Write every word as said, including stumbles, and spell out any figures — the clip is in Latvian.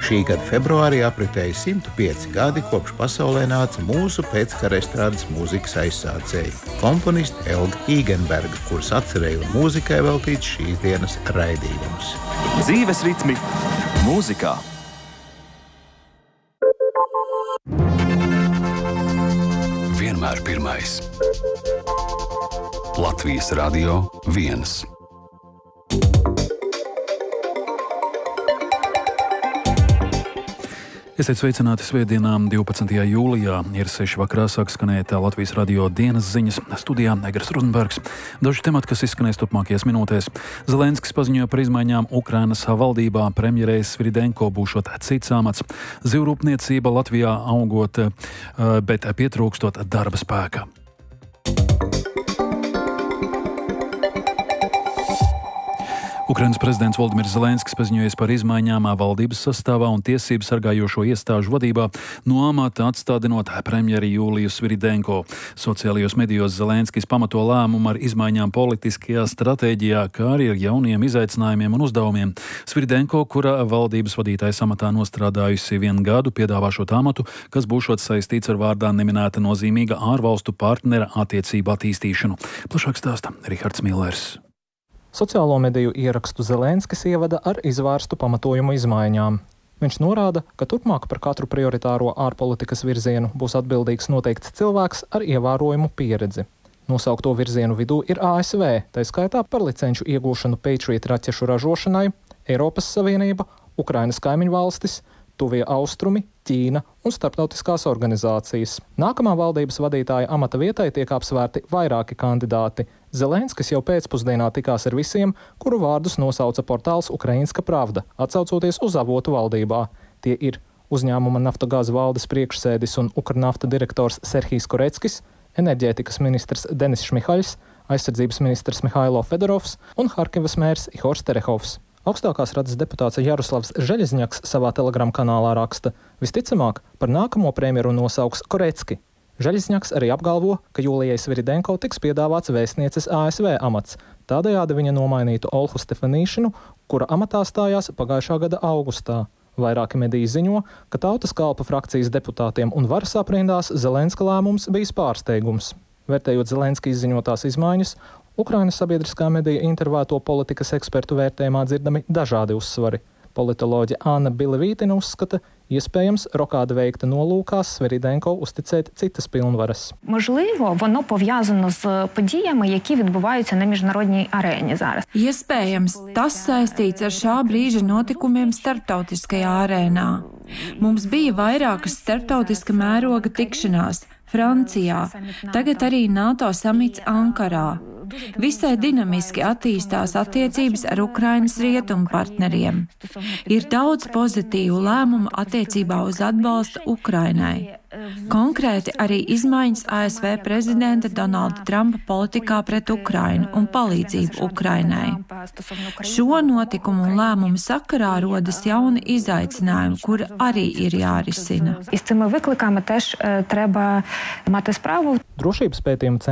Šī gada februārī apritēja simt pieci gadi, kopš pasaulē nāca mūsu pēckara estrādes mūzikas aizsācēji - komponiste Elga Īgenberga, kuras atcerēja un mūzikai veltīts šīs dienas raidījums. Dzīves ritmi mūzikā. Vienmēr pirmais. Latvijas Radio viens. Esiet sveicināti svētdienām divpadsmitajā jūlijā. Ir seši vakarā sāk skanēt Latvijas Radio dienas ziņas. Studijā Egars Rozenbergs. Daži temati, kas izskanēs turpmākajās minūtēs. Zelenskis paziņoja par izmaiņām Ukrainas valdībā. Premjerei Sviridенко būšot cits amats. Zivrūpniecība Latvijā augot, bet pietrūkstot darba spēka. Ukrainas prezidents Voldimirs Zelenskis paziņoja par izmaiņām valdības sastāvā un tiesību sargājošo iestāžu vadībā, no amata atstādinot premjeri Jūliju Sviridенко. Sociālajos medijos Zelenskis pamato lēmumu ar izmaiņām politiskajā stratēģijā, kā arī ar jauniem izaicinājumiem un uzdevumiem. Sviridенко, kura valdības vadītājas amatā nostrādājusi vienu gadu, piedāvā šo amatu, kas būšot saistīts ar vārdā neminēta nozīmīga ārvalstu partnera attiecību attīstīšanu. Plašāk stāsta Rihards Millers. Sociālo mediju ierakstu Zelenskis ievada ar izvērstu pamatojumu izmaiņām. Viņš norāda, ka turpmāk par katru prioritāro ārpolitikas virzienu būs atbildīgs noteikts cilvēks ar ievērojumu pieredzi. Nosaukto virzienu vidū ir A S V, tā skaitā par licenču iegūšanu Patriot raķešu ražošanai, Eiropas Savienība, Ukrainas kaimiņvalstis, Tuvie Austrumi, Ķīna un starptautiskās organizācijas. Nākamā valdības vadītāja amata vietai tiek apsvērti vairāki kandidāti. Zelenskis jau pēcpusdienā tikās ar visiem, kuru vārdus nosauca portāls Ukrainska Pravda, atsaucoties uz avotu valdībā. Tie ir uzņēmuma Naftogāza valdes priekšsēdis un Ukrnafta direktors Serhijs Koreckis, enerģētikas ministrs Denis Šmihaļs, aizsardzības ministrs Mihailo Fedorovs un Harkivas mērs Ihors Terehovs. Augstākās radas deputāts Jaroslavs Žeļezņaks savā telegram kanālā raksta: visticamāk, par nākamo premjeru nosauks Korecki. Žeļezņaks arī apgalvo, ka Jūlijai Sviridенко tiks piedāvāts vēstnieces A S V amats. Tādējādi viņa nomainītu Olhu Stefanīšinu, kura amatā stājās pagājušā gada augustā. Vairāki mediji ziņo, ka Tautas kalpa frakcijas deputātiem un varas aprindās Zelenska lēmums bijis pārsteigums. Vērtējot Zelenska izziņotās izmaiņas, Ukrainas sabiedriskā medija intervēto politikas ekspertu vērtējumā dzirdami dažādi uzsvari. Politoloģe Anna Bilevītina uzskata, iespējams, rokāda veikta nolūkās Sviridенко uzticēt citas pilnvaras. Можливо, воно пов'язано з подіями, які відбуваються на міжнародній арені зараз. Iespējams, tas saistīts ar šā brīža notikumiem starptautiskajā arēnā. Mums bija vairākas starptautiska mēroga tikšanās Francijā, tagad arī NATO samits Ankarā. Visai dinamiski attīstās attiecības ar Ukrainas rietumu partneriem. Ir daudz pozitīvu lēmumu attiecībā uz atbalstu Ukrainai. Konkrēti arī izmaiņas A S V prezidenta Donalda Trumpa politikā pret Ukrainu un palīdzību Ukrainai. Šo notikumu un lēmumu sakarā rodas jauni izaicinājumi, kuri arī ir jārisina. Із цими викликами теж треба мати справу. Drošības pētījuma